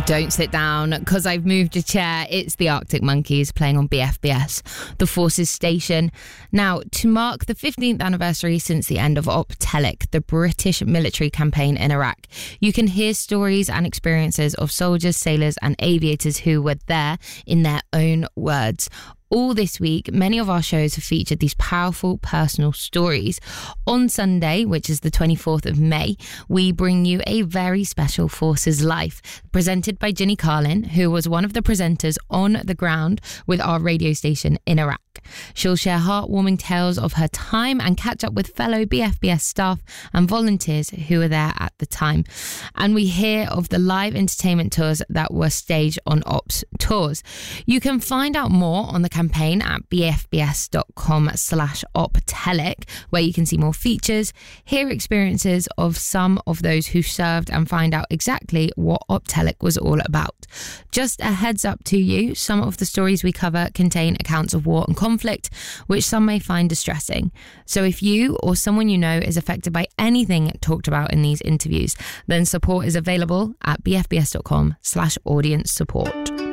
Don't sit down, because I've moved your chair. It's the Arctic Monkeys playing on BFBS, the Forces Station. Now, to mark the 15th anniversary since the end of Op Telic, the British military campaign in Iraq, you can hear stories and experiences of soldiers, sailors and aviators who were there in their own words. All this week, many of our shows have featured these powerful personal stories. On Sunday, which is the 24th of May, we bring you a very special Forces Life, presented by Ginny Carlin, who was one of the presenters on the ground with our radio station in Iraq. She'll share heartwarming tales of her time and catch up with fellow BFBS staff and volunteers who were there at the time. And we hear of the live entertainment tours that were staged on Ops Tours. You can find out more on the campaign at bfbs.com/optelic, where you can see more features, hear experiences of some of those who served and find out exactly what Optelic was all about. Just a heads up to you, some of the stories we cover contain accounts of war and conflict, which some may find distressing. So if you or someone you know is affected by anything talked about in these interviews, then support is available at bfbs.com/audience support.